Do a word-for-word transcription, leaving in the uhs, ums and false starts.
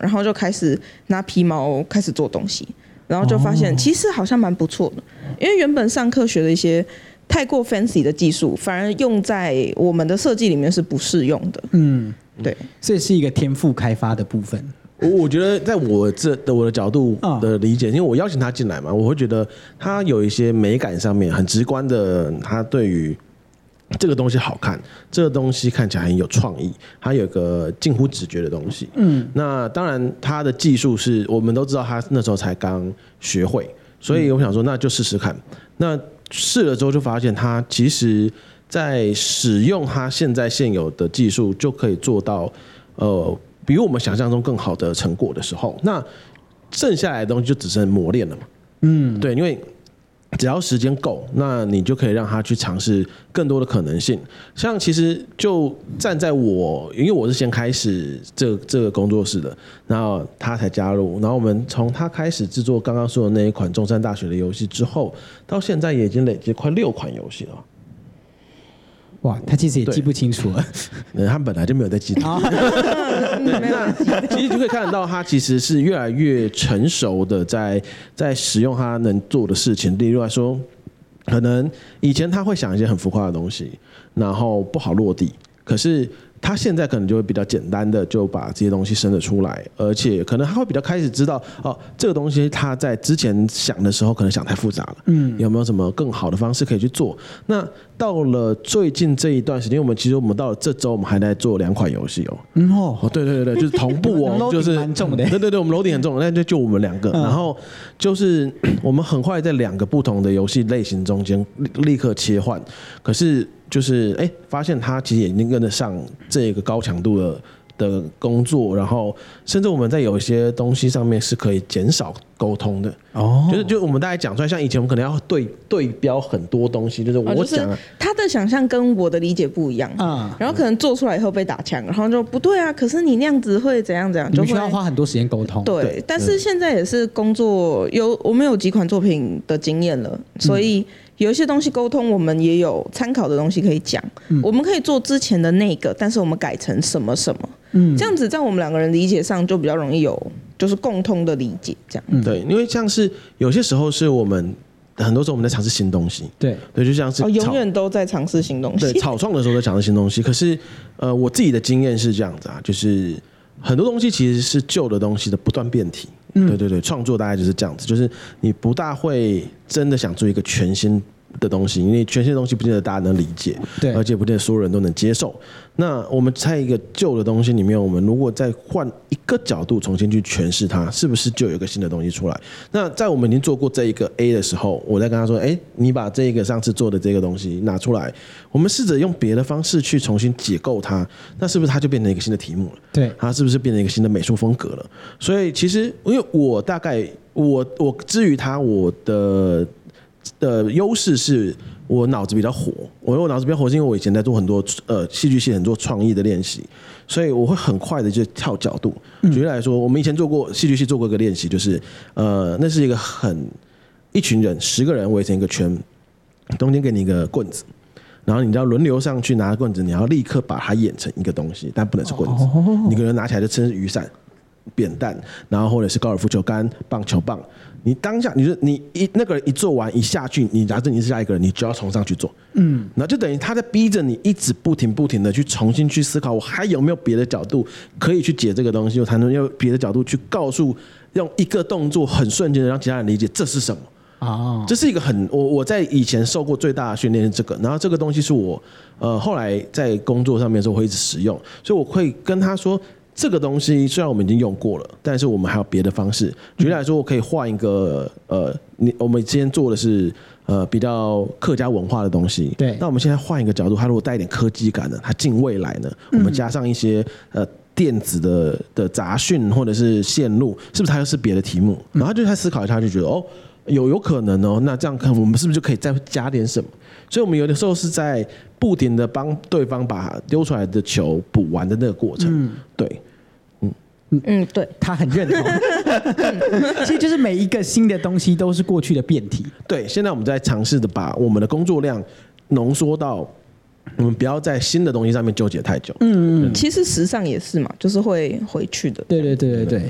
然后就开始拿皮毛开始做东西，然后就发现其实好像蛮不错的，因为原本上课学的一些太过 fancy 的技术，反而用在我们的设计里面是不适用的。嗯，对， 所以是一个天赋开发的部分。 我觉得在我这的我的角度的理解，因为我邀请他进来嘛，我会觉得他有一些美感上面很直观的，他对于这个东西好看，这个东西看起来很有创意，它有一个近乎直觉的东西。嗯，那当然他的技术是我们都知道，他那时候才刚学会，所以我想说那就试试看。那试了之后就发现，他其实在使用他现在现有的技术就可以做到呃。比我们想象中更好的成果的时候，那剩下来的东西就只剩磨练了嘛。嗯，对，因为只要时间够，那你就可以让他去尝试更多的可能性。像其实就站在我，因为我是先开始这这个工作室的，然后他才加入，然后我们从他开始制作刚刚说的那一款中山大学的游戏之后，到现在也已经累积快六款游戏了。 哇，他其实也记不清楚了， 他本来就没有在记得。那其实就可以看得到，他其实是越来越成熟的在在使用他能做的事情。例如来说，可能以前他会想一些很浮夸的东西，然后不好落地，可是他现在可能就会比较简单的就把这些东西生得出来，而且可能他会比较开始知道哦，这个东西他在之前想的时候可能想太复杂了，嗯，有没有什么更好的方式可以去做？那到了最近这一段时间，我们其实我们到了这周，我们还在做两款游戏哦。嗯哦，对对对对，就是同步哦，就是蛮重的。 对对对，我们楼顶很重，那就就我们两个，嗯、然后就是我们很快在两个不同的游戏类型中间立刻切换，可是就是哎，发现他其实也已经跟得上这个高强度的。的工作，然后甚至我们在有一些东西上面是可以减少沟通的哦，就是就我们大概讲出来，像以前我们可能要对对标很多东西，就是我讲、啊哦就是、 他的想象跟我的理解不一样啊、嗯，然后可能做出来以后被打枪，然后就不对啊，可是你那样子会怎样怎样，就你需要花很多时间沟通。 对，对但是现在也是工作有我们有几款作品的经验了，所以。嗯有一些东西沟通，我们也有参考的东西可以讲、嗯。我们可以做之前的那个，但是我们改成什么什么，嗯，这样子在我们两个人理解上就比较容易有就是共通的理解，这样。 嗯、对，因为像是有些时候是我们很多时候我们在尝试新东西， 对对，就像是、 哦、永远都在尝试新东西。 对，草创的时候在尝试新东西，可是呃，我自己的经验是这样子啊，就是很多东西其实是旧的东西的不断变体。嗯、对对对，创作大概就是这样子，就是你不大会真的想做一个全新的东西，因为全新的东西不见得大家能理解，对，而且不见得所有人都能接受。那我们在一个旧的东西里面，我们如果再换一个角度重新去诠释它，是不是就有一个新的东西出来？那在我们已经做过这一个 A 的时候，我再跟他说：“哎，你把这个上次做的这个东西拿出来，我们试着用别的方式去重新解构它，那是不是它就变成一个新的题目了？ 对， 它是不是变成一个新的美术风格了？所以其实，因为我大概我我至于它我的。”的优势是我脑子比较活，我我脑子比较活是因为我以前在做很多呃戏剧系很多创意的练习，所以我会很快的就跳角度。举例来说，我们以前做过戏剧系做过一个练习，就是呃那是一个很一群人十个人围成一个圈，中间给你一个棍子，然后你要轮流上去拿棍子，你要立刻把它演成一个东西，但不能是棍子，你可能拿起来就称是雨伞、扁担，然后或者是高尔夫球杆、棒球棒。你当下，你就你一那个人一做完一下去，你假设你是下一个人，你就要冲上去做，嗯，那就等于他在逼着你一直不停不停的去重新去思考，我还有没有别的角度可以去解这个东西，我才能用别的角度去告诉，用一个动作很瞬间的让其他人理解这是什么。哦，这是一个很我我在以前受过最大的训练是这个，然后这个东西是我呃后来在工作上面的时候会一直使用，所以我会跟他说。这个东西虽然我们已经用过了，但是我们还有别的方式。举例来说，我可以换一个呃，你我们之前做的是呃比较客家文化的东西， 对。 那我们现在换一个角度，它如果带一点科技感的，它近未来呢，我们加上一些呃电子的的杂讯或者是线路，是不是它又是别的题目？然后他就在思考一下，就觉得哦。有有可能哦，那这样看我们是不是就可以再加点什么？所以我们有的时候是在不停的帮对方把丢出来的球补完的那个过程。嗯，对， 嗯嗯，对， 他很认同。其实就是每一个新的东西都是过去的变体。 对，现在我们在尝试的把我们的工作量浓缩到。我们不要在新的东西上面纠结太久。 嗯嗯，其实时尚也是嘛，就是会回去的。 对对对对对。